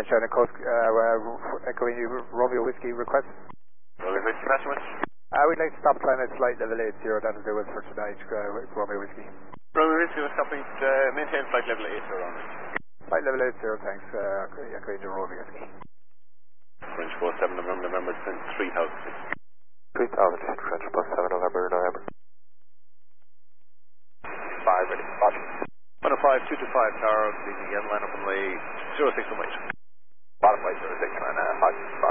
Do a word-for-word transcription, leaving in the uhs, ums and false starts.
China Coast, uh, uh, Echo India Romeo Whiskey request. Romeo Whiskey, Password. Uh, we'd like to stop flying at flight level eight zero, that'll do us for tonight, uh, Romeo Whiskey. Romeo Whiskey, we're stopping, uh, maintain flight level eight zero on it. Flight level eight zero, thanks, uh, Echo India Romeo Whiskey. French four seven November, November, three thousand. three thousand, French plus seven November, November. five, ready, Roger. one oh five, two two five, tower, the line up on the zero six one eight. Bottom plate, zero six one, uh, five.